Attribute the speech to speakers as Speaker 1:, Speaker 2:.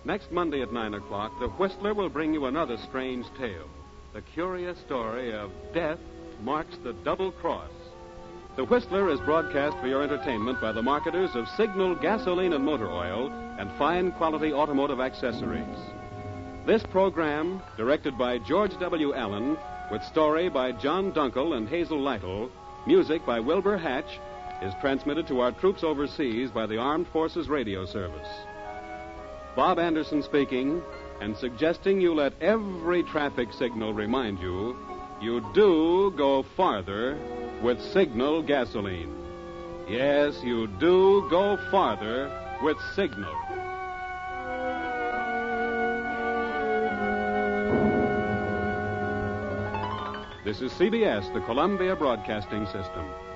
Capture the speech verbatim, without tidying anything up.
Speaker 1: Next Monday at nine o'clock, the Whistler will bring you another strange tale. The curious story of Death Marks the Double Cross. The Whistler is broadcast for your entertainment by the marketers of Signal gasoline and motor oil and fine quality automotive accessories. This program, directed by George W. Allen, with story by John Dunkel and Hazel Lytle, music by Wilbur Hatch, is transmitted to our troops overseas by the Armed Forces Radio Service. Bob Anderson speaking, and suggesting you let every traffic signal remind you, you do go farther with Signal gasoline. Yes, you do go farther with Signal. This is C B S, the Columbia Broadcasting System.